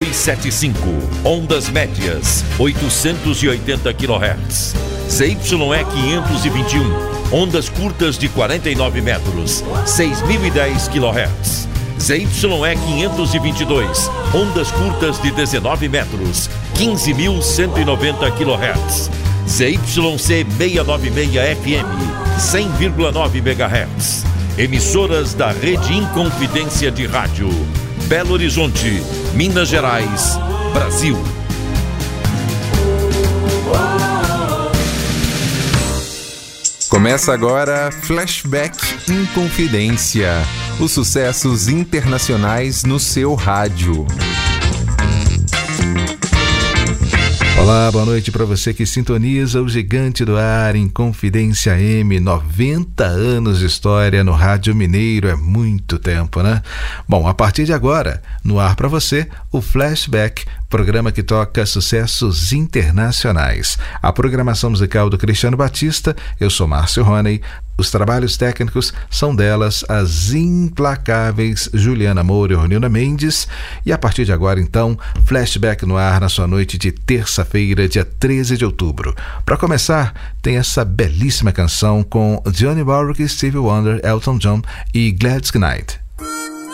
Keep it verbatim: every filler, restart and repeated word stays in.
dois sete cinco, ondas médias, oitocentos e oitenta quilohertz. Z Y E quinhentos e vinte e um, ondas curtas de quarenta e nove metros, seis mil e dez quilohertz. Z Y E quinhentos e vinte e dois, ondas curtas de dezenove metros, quinze mil cento e noventa quilohertz. Z Y C seiscentos e noventa e seis F M, cem vírgula nove megahertz. Emissoras da Rede Inconfidência de Rádio. Belo Horizonte, Minas Gerais, Brasil. Começa agora Flashback Inconfidência. Os sucessos internacionais no seu rádio. Olá, boa noite para você que sintoniza o Gigante do Ar Inconfidência M. noventa anos de história no Rádio Mineiro, é muito tempo, né? Bom, a partir de agora, no ar para você, o Flashback, programa que toca sucessos internacionais. A programação musical do Cristiano Batista, eu sou Márcio Roney. Os trabalhos técnicos são delas, as implacáveis Juliana Moura e Ronilda Mendes. E a partir de agora, então, Flashback no ar na sua noite de terça-feira, dia treze de outubro. Para começar, tem essa belíssima canção com Johnny Warwick, Stevie Wonder, Elton John e Gladys Knight.